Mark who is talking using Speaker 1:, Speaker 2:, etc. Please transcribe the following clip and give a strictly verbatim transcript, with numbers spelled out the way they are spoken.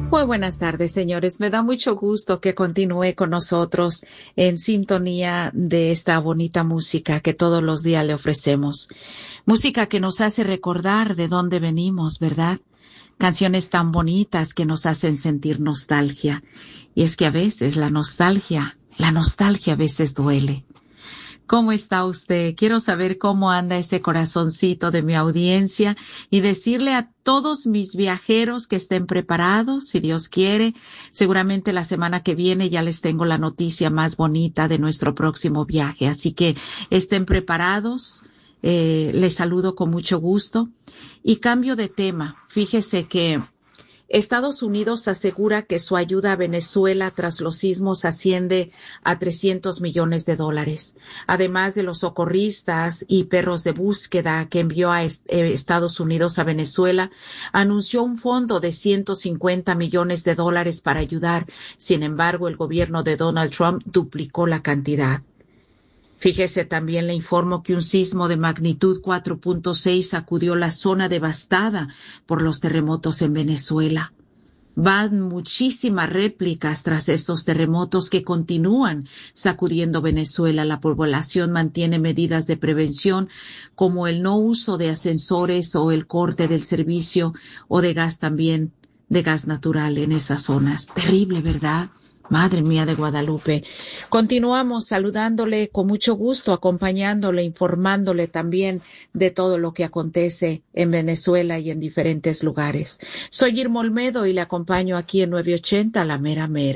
Speaker 1: Muy buenas tardes, señores. Me da mucho gusto que continúe con nosotros en sintonía de esta bonita música que todos los días le ofrecemos. Música que nos hace recordar de dónde venimos, ¿verdad? Canciones tan bonitas que nos hacen sentir nostalgia. Y es que a veces la nostalgia, la nostalgia a veces duele. ¿Cómo está usted? Quiero saber cómo anda ese corazoncito de mi audiencia y decirle a todos mis viajeros que estén preparados, si Dios quiere. Seguramente la semana que viene ya les tengo la noticia más bonita de nuestro próximo viaje, así que estén preparados. Eh, les saludo con mucho gusto. Y cambio de tema. Fíjese que Estados Unidos asegura que su ayuda a Venezuela tras los sismos asciende a trescientos millones de dólares, además de los socorristas y perros de búsqueda que envió a Estados Unidos a Venezuela. Anunció un fondo de ciento cincuenta millones de dólares para ayudar. Sin embargo, el gobierno de Donald Trump duplicó la cantidad. Fíjese, también le informo que un sismo de magnitud cuatro punto seis sacudió la zona devastada por los terremotos en Venezuela. Van muchísimas réplicas tras estos terremotos que continúan sacudiendo Venezuela. La población mantiene medidas de prevención como el no uso de ascensores o el corte del servicio o de gas también, de gas natural en esas zonas. Terrible, ¿verdad? Madre mía de Guadalupe. Continuamos saludándole con mucho gusto, acompañándole, informándole también de todo lo que acontece en Venezuela y en diferentes lugares. Soy Irma Olmedo y le acompaño aquí en nueve ochenta La Mera Mera.